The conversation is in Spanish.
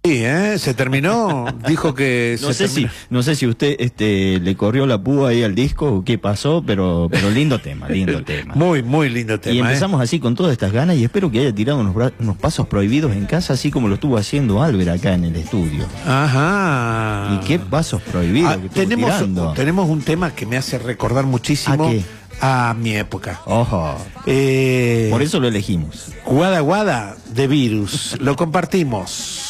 Sí, se terminó, dijo que no sé si usted le corrió la púa ahí al disco o qué pasó, pero lindo tema, lindo tema. Muy, muy lindo tema. Y empezamos así con todas estas ganas y espero que haya tirado unos pasos prohibidos en casa, así como lo estuvo haciendo Albert acá en el estudio. Ajá. ¿Y qué pasos prohibidos que tenemos un tema que me hace recordar muchísimo ¿a qué? A mi época. Ojo. Por eso lo elegimos. Guada Guada de Virus. Lo compartimos.